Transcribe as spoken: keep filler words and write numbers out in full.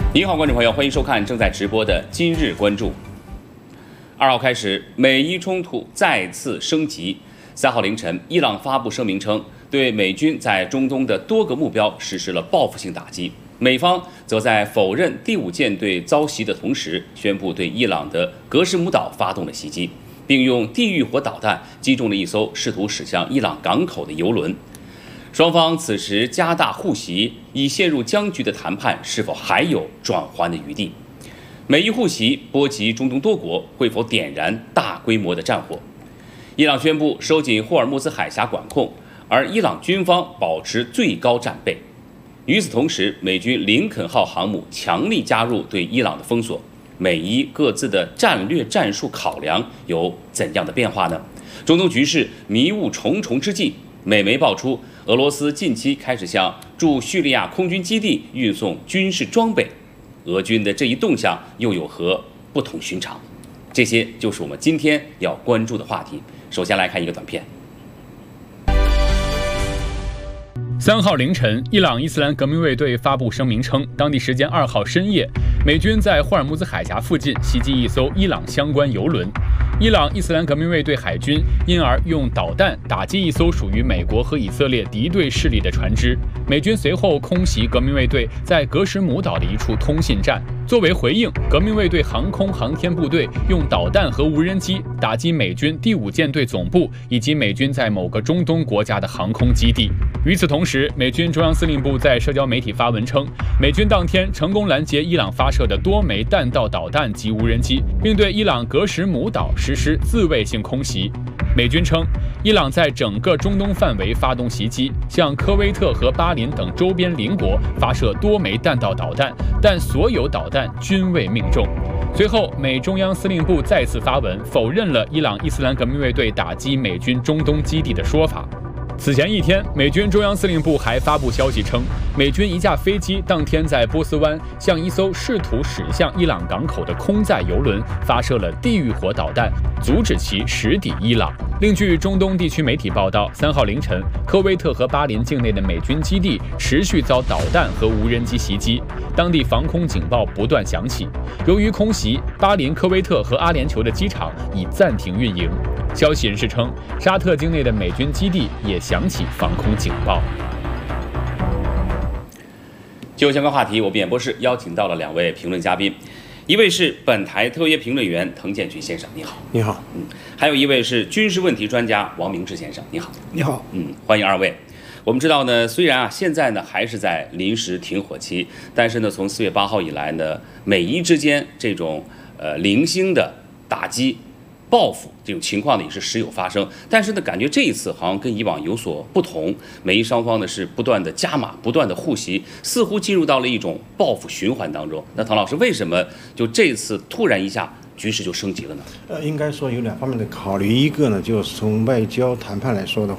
您好，观众朋友，欢迎收看正在直播的《今日关注》。二号开始，美伊冲突再次升级。三号凌晨，伊朗发布声明称，对美军在中东的多个目标实施了报复性打击。美方则在否认第五舰队遭袭的同时，宣布对伊朗的格什姆岛发动了袭击，并用地狱火导弹击中了一艘试图驶向伊朗港口的油轮。双方此时加大互袭，已陷入僵局的谈判是否还有转圜的余地？美伊互袭波及中东多国，会否点燃大规模的战火？伊朗宣布收紧霍尔木兹海峡管控，而伊朗军方保持最高战备。与此同时，美军林肯号航母强力加入对伊朗的封锁。美伊各自的战略战术考量有怎样的变化呢？中东局势迷雾重重之际，美媒爆出俄罗斯近期开始向驻叙利亚空军基地运送军事装备，俄军的这一动向又有何不同寻常？这些就是我们今天要关注的话题。首先来看一个短片。 三号凌晨，伊朗伊斯兰革命卫队发布声明称，当地时间二号深夜，美军在霍尔木兹海峡附近袭击一艘伊朗相关油轮。伊朗伊斯兰革命卫队海军因而用导弹打击一艘属于美国和以色列敌对势力的船只。美军随后空袭革命卫队在格什姆岛的一处通信站。作为回应，革命卫队航空航天部队用导弹和无人机打击美军第五舰队总部以及美军在某个中东国家的航空基地。与此同时，美军中央司令部在社交媒体发文称，美军当天成功拦截伊朗发射的多枚弹道导弹及无人机，并对伊朗格什姆岛实施自卫性空袭。美军称，伊朗在整个中东范围发动袭击，向科威特和巴林等周边邻国发射多枚弹道导弹，但所有导弹均未命中。随后，美中央司令部再次发文否认了伊朗伊斯兰革命卫队打击美军中东基地的说法。此前一天，美军中央司令部还发布消息称，美军一架飞机当天在波斯湾向一艘试图驶向伊朗港口的空载油轮发射了地狱火导弹，阻止其驶抵伊朗。另据中东地区媒体报道，三号凌晨，科威特和巴林境内的美军基地持续遭导弹和无人机袭击，当地防空警报不断响起。由于空袭，巴林、科威特和阿联酋的机场已暂停运营。消息人士称，沙特境内的美军基地也响起防空警报。 就相关话题，我们演播室邀请到了两位评论嘉宾，一位是本台特约评论员滕建群先生，你好。 你好。 嗯，还有一位是军事问题专家王明志先生，你好。 你好。 嗯，欢迎二位。我们知道呢，虽然啊现在呢还是在临时停火期，但是呢从四月八号以来呢，美伊之间这种呃零星的打击、报复这种情况呢也是时有发生，但是呢，感觉这一次好像跟以往有所不同，美伊双方呢是不断的加码、不断的互袭，似乎进入到了一种报复循环当中。那滕老师，为什么就这次突然一下局势就升级了呢？ 呃，应该说有两方面的考虑，一个呢就是从外交谈判来说的